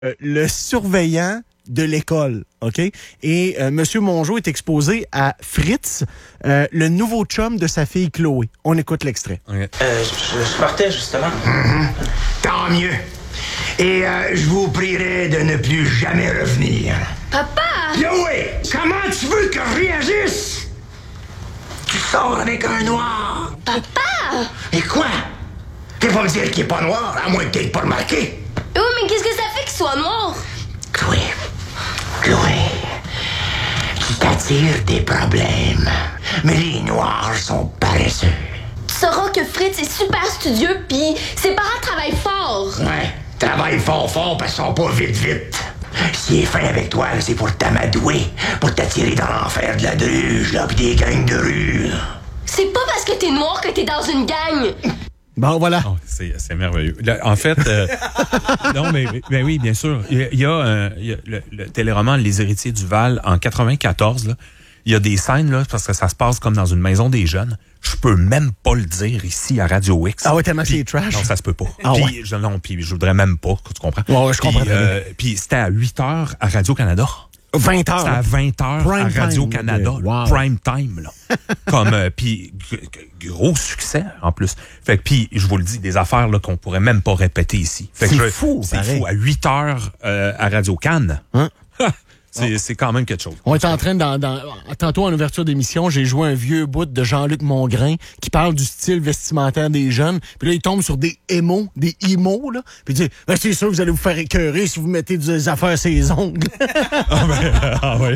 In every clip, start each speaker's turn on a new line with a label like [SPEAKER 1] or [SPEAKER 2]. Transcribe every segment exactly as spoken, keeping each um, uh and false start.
[SPEAKER 1] euh, le surveillant de l'école, OK? Et euh, M. Mongeau est exposé à Fritz, euh, le nouveau chum de sa fille Chloé. On écoute l'extrait.
[SPEAKER 2] Okay. Euh, je, je partais, justement.
[SPEAKER 3] Mm-hmm. Tant mieux. Et euh, je vous prierai de ne plus jamais revenir.
[SPEAKER 4] Papa!
[SPEAKER 3] Chloé, comment tu veux que je réagisse? Tu sors avec un noir.
[SPEAKER 4] Papa!
[SPEAKER 3] Et quoi? Tu vas me dire qu'il est pas noir, à moins que t'aies pas remarqué.
[SPEAKER 4] Oui, mais qu'est-ce que ça fait qu'il soit noir?
[SPEAKER 3] Chloé, Chloé, tu t'attires des problèmes. Mais les noirs sont paresseux.
[SPEAKER 4] Tu sauras que Fritz est super studieux, pis ses parents travaillent fort.
[SPEAKER 3] Ouais, travaille fort fort parce qu'ils sont pas vite vite. S'il est fin avec toi, c'est pour t'amadouer, pour t'attirer dans l'enfer de la druge, là, pis des gangs de rue.
[SPEAKER 4] C'est pas parce que t'es noir que t'es dans une gang.
[SPEAKER 1] Bon, voilà.
[SPEAKER 2] Oh, c'est, c'est merveilleux. Là, en fait, euh, non, mais, mais oui, bien sûr. Il y a, euh, il y a le, le téléroman Les Héritiers du Val en quatre-vingt-quatorze, là. Il y a des scènes, là, parce que ça se passe comme dans une maison des jeunes. Je peux même pas le dire ici à Radio X.
[SPEAKER 1] Ah ouais, tellement c'est trash.
[SPEAKER 2] Non, ça se peut pas.
[SPEAKER 1] Ah
[SPEAKER 2] puis,
[SPEAKER 1] ouais.
[SPEAKER 2] je, non, puis je voudrais même pas, tu comprends?
[SPEAKER 1] Ouais, ouais, je comprends.
[SPEAKER 2] Puis, euh, puis c'était à huit heures à Radio-Canada.
[SPEAKER 1] vingt heures.
[SPEAKER 2] C'était à vingt heures
[SPEAKER 1] Prime
[SPEAKER 2] à Radio-Canada.
[SPEAKER 1] time. Wow.
[SPEAKER 2] Prime time, là. Comme, euh, puis g- g- gros succès, en plus. Fait que, puis, je vous le dis, des affaires, là, qu'on pourrait même pas répéter ici. Fait
[SPEAKER 1] C'est
[SPEAKER 2] que je-
[SPEAKER 1] fou,
[SPEAKER 2] C'est
[SPEAKER 1] pareil.
[SPEAKER 2] fou. À huit heures euh, à Radio-Can.
[SPEAKER 1] Hein?
[SPEAKER 2] c'est, c'est quand même quelque chose.
[SPEAKER 1] On est en train, dans, dans, tantôt en ouverture d'émission, j'ai joué un vieux bout de Jean-Luc Mongrain qui parle du style vestimentaire des jeunes. Puis là, il tombe sur des émos, des imos, là. Puis il dit, ben, c'est sûr, vous allez vous faire écœurer si vous mettez des affaires à ses ongles.
[SPEAKER 2] Ah, ben, ah ouais.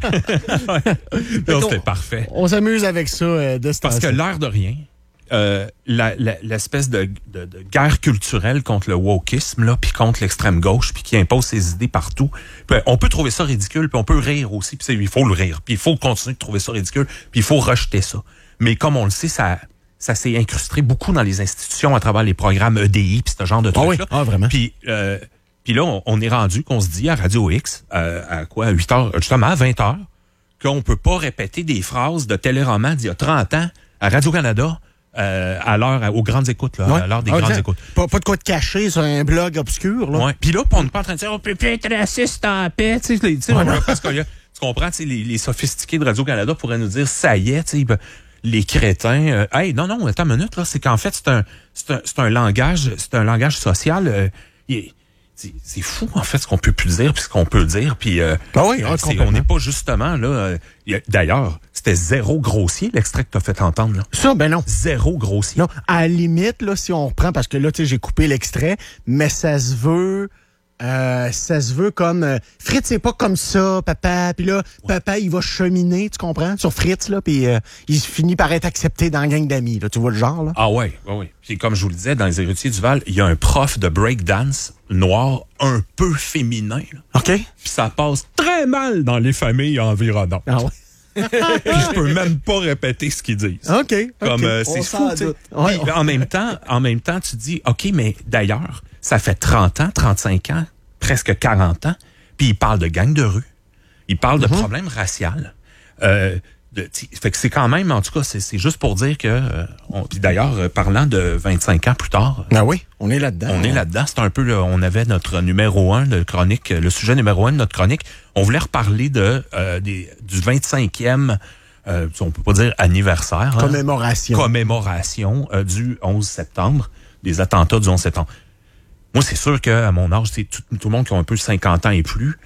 [SPEAKER 2] Non, c'était parfait.
[SPEAKER 1] On s'amuse avec ça euh, de ce
[SPEAKER 2] Parce que
[SPEAKER 1] temps-ci.
[SPEAKER 2] l'air de rien, euh, la, la, l'espèce de, de, de guerre culturelle contre le wokisme, là, puis contre l'extrême gauche, puis qui impose ses idées partout, puis on peut trouver ça ridicule, puis on peut rire aussi, puis c'est- il faut le rire, puis il faut continuer de trouver ça ridicule, puis il faut rejeter ça. Mais comme on le sait, ça, ça s'est incrusté beaucoup dans les institutions à travers les programmes E D I, puis ce genre de
[SPEAKER 1] Ah
[SPEAKER 2] trucs-là.
[SPEAKER 1] oui, ah, vraiment.
[SPEAKER 2] Puis, euh, puis là, on, on est rendu qu'on se dit à Radio X, euh, à quoi, à huit heures, justement à vingt heures, qu'on peut pas répéter des phrases de téléroman d'il y a trente ans à Radio-Canada, euh, à l'heure, aux grandes écoutes, là,
[SPEAKER 1] Ouais.
[SPEAKER 2] à l'heure des
[SPEAKER 1] Ah,
[SPEAKER 2] grandes
[SPEAKER 1] exact.
[SPEAKER 2] écoutes.
[SPEAKER 1] Pas, pas de quoi te cacher sur un blog obscur, là.
[SPEAKER 2] Ouais. Puis là, on n'est pas en train de dire, on peut plus être raciste en paix, tu sais, les- tu sais,
[SPEAKER 1] Ouais, non.
[SPEAKER 2] parce que, tu comprends, tu sais, les, les sophistiqués de Radio-Canada pourraient nous dire, ça y est, tu sais, ben, les crétins, euh, hey, non, non, attends une minute, là, c'est qu'en fait, c'est un, c'est un, c'est un langage, c'est un langage social, euh, il est- c'est, c'est fou, en fait, ce qu'on peut plus dire, puis ce qu'on peut dire, puis euh,
[SPEAKER 1] Ah oui, ah,
[SPEAKER 2] c'est-
[SPEAKER 1] complètement.
[SPEAKER 2] on n'est pas justement, là, euh, y a- d'ailleurs, c'était zéro grossier, l'extrait que t'as fait entendre, là.
[SPEAKER 1] Ça, ben non.
[SPEAKER 2] Zéro grossier.
[SPEAKER 1] Non, à la limite, là, si on reprend, parce que là, tu sais, j'ai coupé l'extrait, mais ça se veut, euh, ça se veut comme, euh, Fritz, c'est pas comme ça, papa, puis là, papa, il va cheminer, tu comprends, sur Fritz, là, puis euh, il finit par être accepté dans la gang d'amis, là, tu vois le genre, là?
[SPEAKER 2] Ah ouais, ouais, ouais. Puis comme je vous le disais, dans les Héritiers du Val, il y a un prof de breakdance noir un peu féminin, là.
[SPEAKER 1] OK?
[SPEAKER 2] Puis ça passe très mal dans les familles environnantes.
[SPEAKER 1] Ah ouais.
[SPEAKER 2] Puis je peux même pas répéter ce qu'ils disent.
[SPEAKER 1] OK.
[SPEAKER 2] Comme
[SPEAKER 1] OK.
[SPEAKER 2] euh,
[SPEAKER 1] On
[SPEAKER 2] c'est
[SPEAKER 1] s'en
[SPEAKER 2] fou, tu sais.
[SPEAKER 1] doute. Ouais,
[SPEAKER 2] Puis, en même temps, en même temps, tu dis OK, mais d'ailleurs, ça fait trente ans, trente-cinq ans, presque quarante ans, puis il parle de gang de rue. Il parle de problèmes raciaux. Euh, de, t'sais, fait que c'est quand même, en tout cas, c'est, c'est juste pour dire que euh, on, puis d'ailleurs, euh, parlant de vingt-cinq ans plus tard,
[SPEAKER 1] Ah oui, on est là-dedans.
[SPEAKER 2] on est là-dedans. C'est un peu, le- on avait notre numéro un de chronique, le sujet numéro un de notre chronique. On voulait reparler de euh, des, du vingt-cinquième, euh, on peut pas dire anniversaire, hein,
[SPEAKER 1] Commémoration.
[SPEAKER 2] commémoration euh, du onze septembre, des attentats du onze septembre. Moi, c'est sûr qu'à mon âge, c'est tout, tout le monde qui a un peu cinquante ans et plus,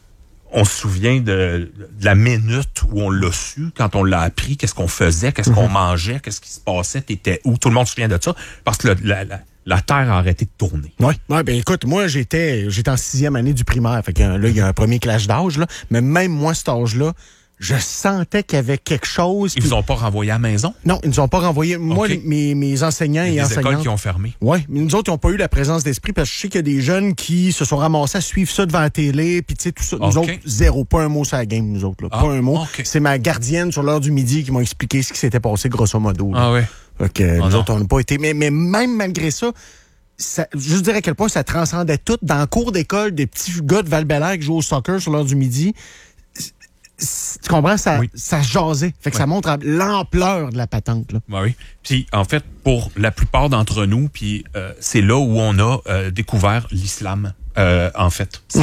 [SPEAKER 2] on se souvient de, de la minute où on l'a su, quand on l'a appris, qu'est-ce qu'on faisait, qu'est-ce qu'on mangeait, qu'est-ce qui se passait, t'étais où. Tout le monde se souvient de ça, parce que le- la, la, la Terre a arrêté de tourner.
[SPEAKER 1] Oui, ouais, ben écoute, moi j'étais j'étais en sixième année du primaire, fait que euh, là il y a un premier clash d'âge là, mais même moi cet âge-là, je sentais qu'il y avait quelque chose.
[SPEAKER 2] Ils
[SPEAKER 1] puis-
[SPEAKER 2] vous ont pas renvoyé à la maison?
[SPEAKER 1] Non, ils nous ont pas renvoyé. Moi,
[SPEAKER 2] Ok.
[SPEAKER 1] les- mes, mes enseignants
[SPEAKER 2] Il y
[SPEAKER 1] et
[SPEAKER 2] a des écoles
[SPEAKER 1] enseignantes.
[SPEAKER 2] qui ont fermé.
[SPEAKER 1] Oui, mais nous autres, ils n'ont pas eu la présence d'esprit parce que je sais qu'il y a des jeunes qui se sont ramassés à suivre ça devant la télé, puis tu sais, tout ça. Nous
[SPEAKER 2] Ok.
[SPEAKER 1] autres, zéro, pas un mot sur la game, nous autres. Là.
[SPEAKER 2] Ah,
[SPEAKER 1] pas un mot.
[SPEAKER 2] ok.
[SPEAKER 1] C'est ma gardienne sur l'heure du midi qui m'a expliqué ce qui s'était passé, grosso modo. là.
[SPEAKER 2] Ah ouais.
[SPEAKER 1] Fait que, euh,
[SPEAKER 2] Ah
[SPEAKER 1] nous
[SPEAKER 2] non.
[SPEAKER 1] autres, on n'a pas été. Mais, mais même malgré ça, ça, je dirais à quel point ça transcendait tout. Dans le cours d'école, des petits gars de Val-Bélair qui jouent au soccer sur l'heure du midi. C- Tu comprends? Ça,
[SPEAKER 2] Oui.
[SPEAKER 1] ça jasait. Fait que ça montre l'ampleur de la patente. Là.
[SPEAKER 2] Ben oui. Puis en fait, pour la plupart d'entre nous, puis euh, c'est là où on a euh, découvert l'islam. euh, en fait.